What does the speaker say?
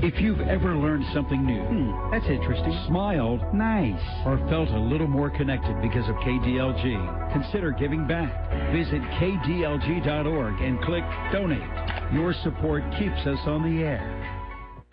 If you've ever learned something new, That's interesting. smiled, Nice. or felt a little more connected because of KDLG, consider giving back. Visit kdlg.org and click Donate. Your support keeps us on the air.